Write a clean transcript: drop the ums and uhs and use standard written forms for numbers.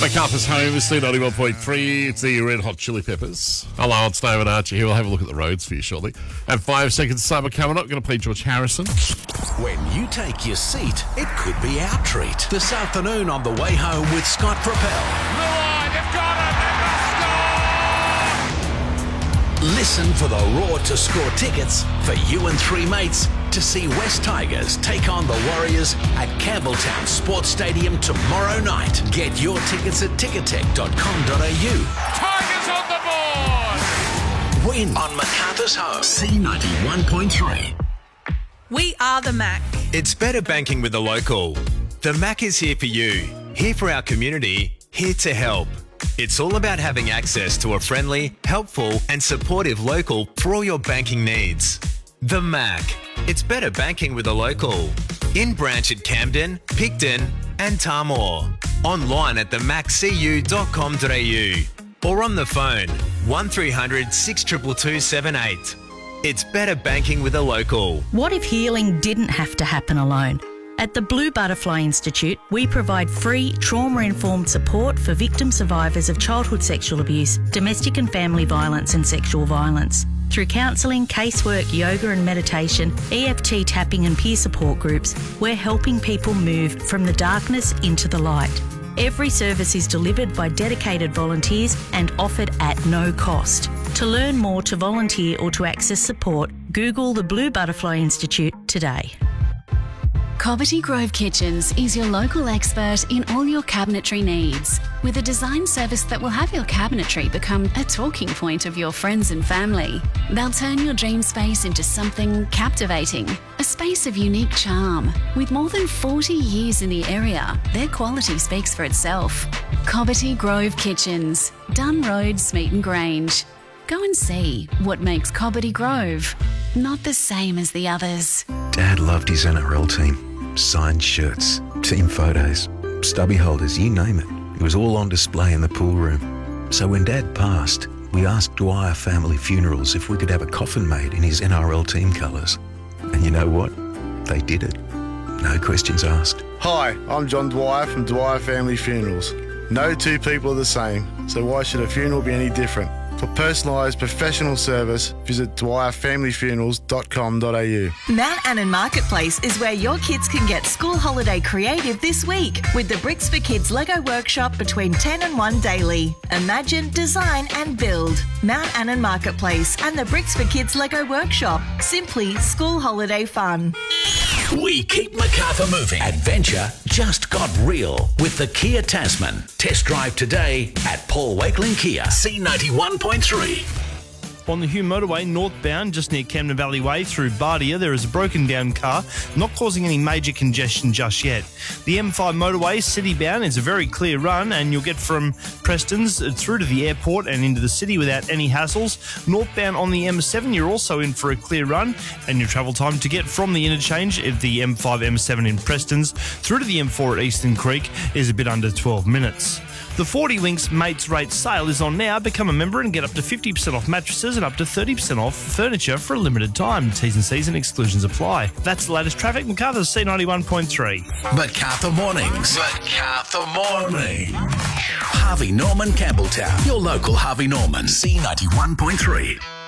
MacArthur's Home is C91.3. It's the Red Hot Chili Peppers. Hello, it's David Archie here. We'll have a look at the roads for you shortly. And 5 seconds summer coming up. Going to play George Harrison. When you take your seat, it could be our treat. This afternoon on The Way Home with Scott Propel. You've got it! Listen for the Roar to Score tickets for you and three mates to see West Tigers take on the Warriors at Campbelltown Sports Stadium tomorrow night. Get your tickets at ticketek.com.au. Tigers on the board! Win on MacArthur's Home. C91.3. We are the Mac. It's better banking with the local. The Mac is here for you, here for our community, here to help. It's all about having access to a friendly, helpful and supportive local for all your banking needs. The Mac. It's better banking with a local. In branch at Camden, Picton and Tamor. Online at themaccu.com.au or on the phone 1300 622 78. It's better banking with a local. What if healing didn't have to happen alone? At the Blue Butterfly Institute, we provide free trauma-informed support for victim survivors of childhood sexual abuse, domestic and family violence and sexual violence. Through counselling, casework, yoga and meditation, EFT tapping and peer support groups, we're helping people move from the darkness into the light. Every service is delivered by dedicated volunteers and offered at no cost. To learn more, to volunteer or to access support, Google the Blue Butterfly Institute today. Cobbitty Grove Kitchens is your local expert in all your cabinetry needs, with a design service that will have your cabinetry become a talking point of your friends and family. They'll turn your dream space into something captivating, a space of unique charm. With more than 40 years in the area, their quality speaks for itself. Cobbitty Grove Kitchens, Dunn Road, Smeaton Grange. Go and see what makes Cobbitty Grove not the same as the others. Dad loved his NRL team. Signed shirts, team photos, stubby holders, you name it. It was all on display in the pool room. So when Dad passed, we asked Dwyer Family Funerals if we could have a coffin made in his NRL team colours. And you know what? They did it. No questions asked. Hi, I'm John Dwyer from Dwyer Family Funerals. No two people are the same, so why should a funeral be any different? For personalised professional service, visit dwyerfamilyfunerals.com.au. Mount Annan Marketplace is where your kids can get school holiday creative this week with the Bricks for Kids Lego workshop between 10 and 1 daily. Imagine, design and build. Mount Annan Marketplace and the Bricks for Kids Lego workshop. Simply school holiday fun. We keep MacArthur moving. Adventure just got real with the Kia Tasman. Test drive today at Paul Wakeling Kia. C91.3. On the Hume Motorway, northbound, just near Camden Valley Way through Bardia, there is a broken down car, not causing any major congestion just yet. The M5 motorway, citybound, is a very clear run, and you'll get from Preston's through to the airport and into the city without any hassles. Northbound on the M7, you're also in for a clear run, and your travel time to get from the interchange of the M5 M7 in Preston's through to the M4 at Eastern Creek is a bit under 12 minutes. The 40 Links Mates Rate sale is on now. Become a member and get up to 50% off mattresses and up to 30% off furniture for a limited time. T's and C's and exclusions apply. That's the latest traffic. MacArthur's C91.3. MacArthur Mornings. MacArthur Morning. Harvey Norman Campbelltown. Your local Harvey Norman. C91.3.